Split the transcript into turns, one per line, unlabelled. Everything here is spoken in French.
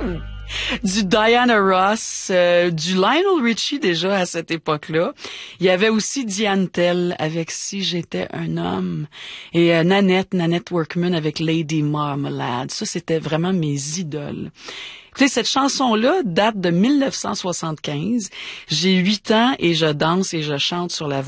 Du Diana Ross, du Lionel Richie déjà à cette époque-là. Il y avait aussi Diane Tell avec Si j'étais un homme et Nanette Workman avec Lady Marmalade. Ça, c'était vraiment mes idoles. Écoutez, cette chanson-là date de 1975. J'ai 8 ans et je danse et je chante sur la